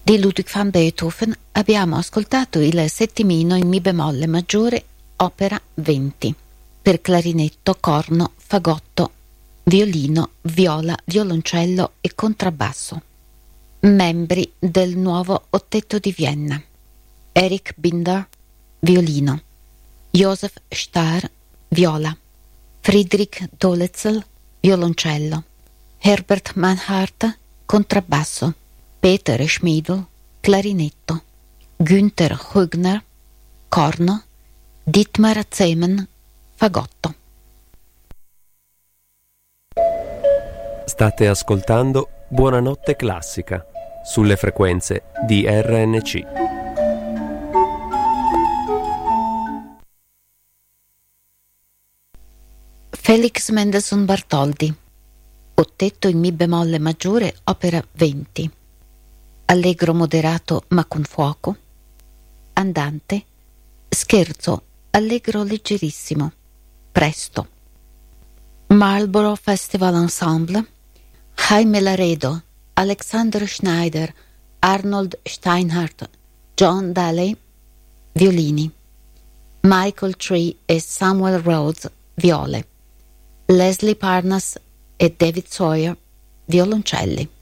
Di Ludwig van Beethoven abbiamo ascoltato il settimino in Mi bemolle maggiore, opera 20, per clarinetto, corno, fagotto, violino, viola, violoncello e contrabbasso. Membri del nuovo Ottetto di Vienna: Erich Binder, violino; Josef Starr, viola; Friedrich Dolezel, violoncello; Herbert Manhart, contrabbasso; Peter Schmidl, clarinetto; Günther Hügner, corno; Dietmar Zeman, fagotto. State ascoltando Buonanotte Classica sulle frequenze di RNC. Felix Mendelssohn Bartholdy, Ottetto in Mi bemolle maggiore, opera 20. Allegro moderato ma con fuoco. Andante, scherzo, allegro leggerissimo, presto. Marlborough Festival Ensemble: Jaime Laredo, Alexander Schneider, Arnold Steinhardt, John Daly, violini; Michael Tree e Samuel Rhodes, viole; Leslie Parnas e David Sawyer, violoncelli.